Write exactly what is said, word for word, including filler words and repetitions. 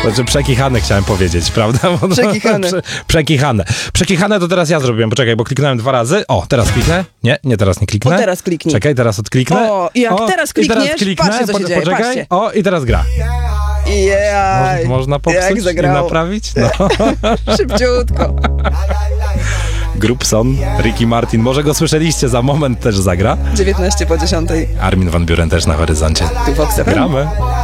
Znaczy przekichane chciałem powiedzieć, prawda? Bo no, Przekichane. Prze, przekichane. Przekichane to teraz ja zrobiłem, poczekaj, bo kliknąłem dwa razy. O, teraz kliknę. Nie, nie, teraz nie kliknę. O, teraz kliknij. Czekaj, teraz odkliknę. O, i jak teraz i teraz klikniesz, kliknę. patrzcie, co się dzieje, Poczekaj. patrzcie. O, i teraz gra. Jaj, Mo- można jak popsuć i zagrało. naprawić? No. Szybciutko. Grupson, Ricky Martin, może go słyszeliście, za moment też zagra. dziewiętnaście po dziesiątej. Armin van Buuren też na horyzoncie. Tu Vox F M. Gramy.